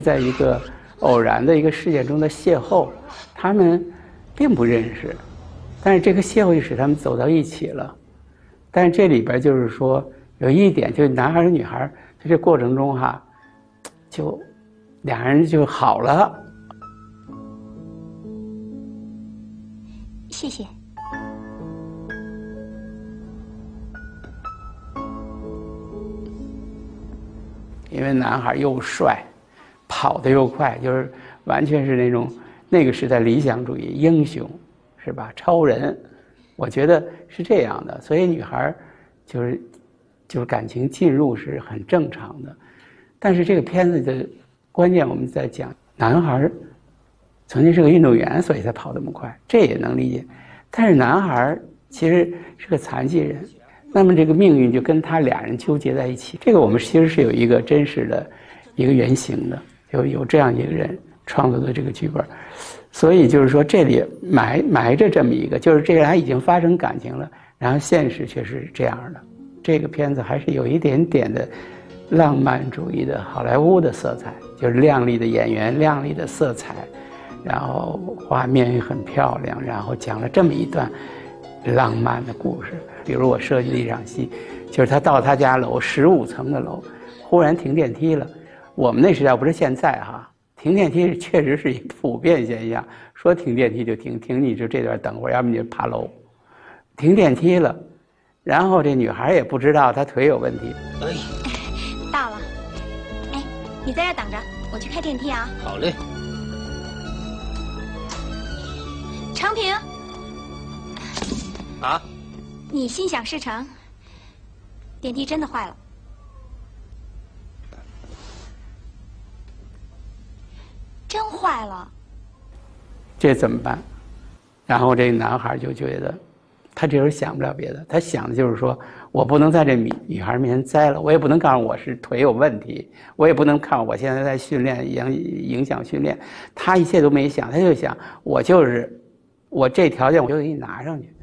在一个偶然的一个事件中的邂逅，他们并不认识，但是这个邂逅就使他们走到一起了。但是这里边就是说有一点，就是男孩和女孩在这过程中就两人就好了。 谢谢。 因为男孩又帅，跑得又快，就是完全是那个时代理想主义英雄，是吧？超人，我觉得是这样的。所以女孩就是感情进入是很正常的。但是这个片子的关键我们在讲，男孩曾经是个运动员，所以才跑那么快，这也能理解。但是男孩其实是个残疾人，那么这个命运就跟他俩人纠结在一起。这个我们其实是有一个真实的一个原型的，有这样一个人创作的这个剧本。所以就是说这里埋着这么一个，就是这个人已经发生感情了，然后现实却是这样的。这个片子还是有一点点的浪漫主义的好莱坞的色彩，就是亮丽的演员、亮丽的色彩，然后画面也很漂亮，然后讲了这么一段浪漫的故事。比如我设计的一场戏，就是他到他家楼15层的楼，忽然停电梯了。我们那时代不是现在哈，停电梯确实是一普遍现象，说停电梯就停你就这段等会儿，要不你就爬楼。停电梯了，然后这女孩也不知道她腿有问题。 到了，哎，你在这等着，我去开电梯啊。 好嘞。 长平。 啊？ 你心想事成，电梯真的坏了。真坏了。 这怎么办？然后这个男孩就觉得，他这时候想不了别的，他想的就是说，我不能在这女孩面前栽了，我也不能告诉我是腿有问题，我也不能看我现在在训练影响训练。他一切都没想，他就想我这条件我就给你拿上去。